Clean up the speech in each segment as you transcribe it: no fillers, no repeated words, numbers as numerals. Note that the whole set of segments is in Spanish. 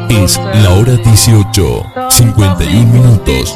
Es la hora 18, 51 minutos.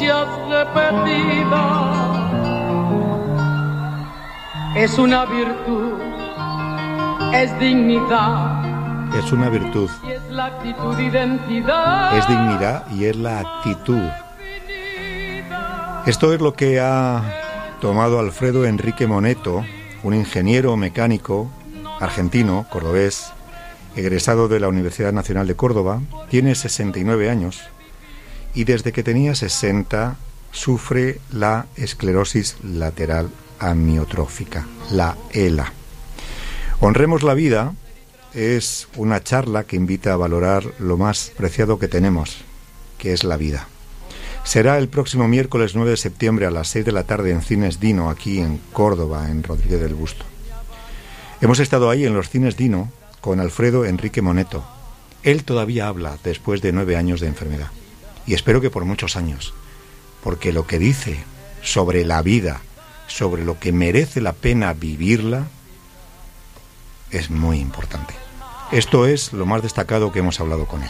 Es una virtud, es dignidad. Es una virtud, Es la actitud, identidad. es dignidad y es la actitud. Esto es lo que ha tomado Alfredo Enrique Moneto, un ingeniero mecánico argentino, cordobés, egresado de la Universidad Nacional de Córdoba. Tiene 69 años y desde que tenía 60 sufre la esclerosis lateral amiotrófica, la ELA. Honremos la vida es una charla que invita a valorar lo más preciado que tenemos, que es la vida. Será el próximo miércoles 9 de septiembre a las 6 de la tarde en Cines Dino, aquí en Córdoba, en Rodríguez del Busto. Hemos estado ahí en los Cines Dino con Alfredo Enrique Moneto. Él todavía habla después de 9 años de enfermedad. Y espero que por muchos años, porque lo que dice sobre la vida, sobre lo que merece la pena vivirla, es muy importante. Esto es lo más destacado que hemos hablado con él.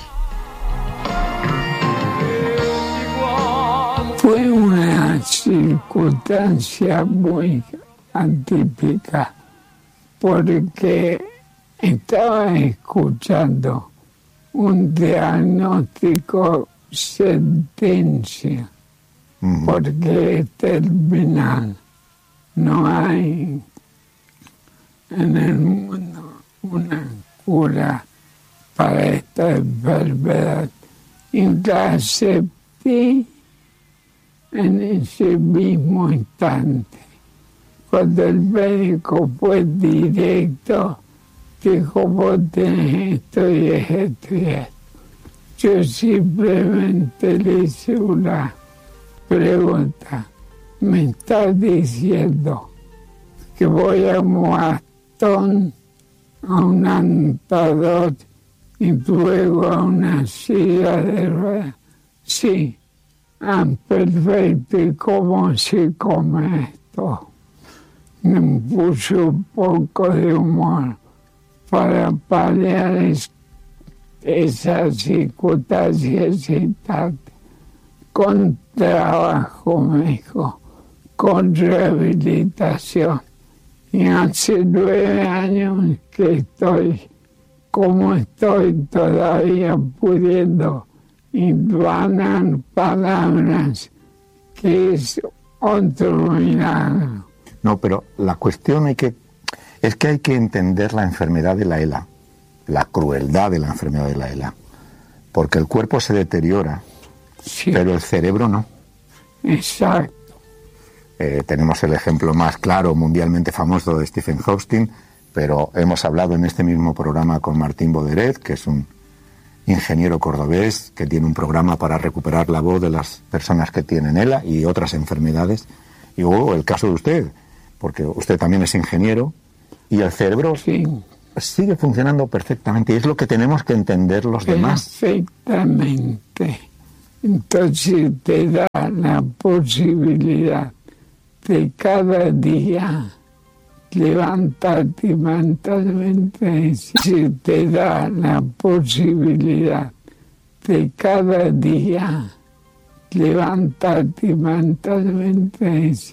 Fue una circunstancia muy atípica porque estaba escuchando un diagnóstico sentencia, porque es terminal. No hay en el mundo una cura para esta enfermedad. Y la acepté en ese mismo instante. Cuando el médico fue directo, dijo: vos tenés esto y esto y esto. Yo simplemente le hice una pregunta. Me estás diciendo que voy a Moastón, a un andador y luego a una silla de ruedas. Sí. Ah, perfecto. ¿Y cómo se come esto? Me puse un poco de humor para paliar esas circunstancias instantes. Con trabajo, me dijo, con rehabilitación. Y hace 9 años que estoy como estoy, todavía pudiendo invanar palabras, que es otro milagro. No, pero la cuestión es que hay que entender la enfermedad de la ELA, la crueldad de la enfermedad de la ELA, porque el cuerpo se deteriora, Sí. pero el cerebro no. Exacto. Tenemos el ejemplo más claro, mundialmente famoso, de Stephen Hawking, pero hemos hablado en este mismo programa con Martín Boderet, que es un ingeniero cordobés que tiene un programa para recuperar la voz de las personas que tienen ELA y otras enfermedades. Y luego el caso de usted, porque usted también es ingeniero y el cerebro Sí. sigue funcionando perfectamente, y es lo que tenemos que entender los demás. Perfectamente. Entonces te da la posibilidad de cada día levantarte mentalmente. Si te da la posibilidad de cada día levantarte mentalmente.